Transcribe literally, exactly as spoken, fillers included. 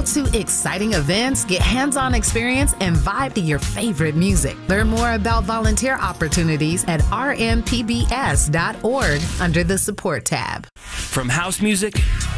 to exciting events, get hands-on experience, and vibe to your favorite music. Learn more about volunteer opportunities at r m p b s dot org under the support tab. From house music